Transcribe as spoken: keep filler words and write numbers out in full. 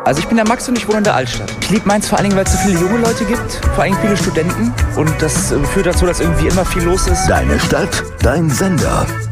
Also ich bin der Max und ich wohne in der Altstadt. Ich liebe Mainz vor allen Dingen, weil es so viele junge Leute gibt, vor allem viele Studenten. Und das führt dazu, dass irgendwie immer viel los ist. Deine Stadt, dein Sender.